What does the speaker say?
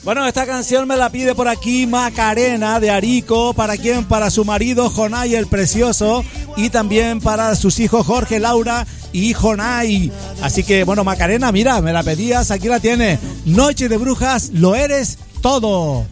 Bueno, esta canción me la pide por aquí Macarena de Arico. ¿Para quién? Para su marido Jonay el Precioso y también para sus hijos Jorge, Laura y Jonay. Así que, bueno, Macarena, mira, me la pedías, aquí la tienes. Noche de Brujas, lo eres todo.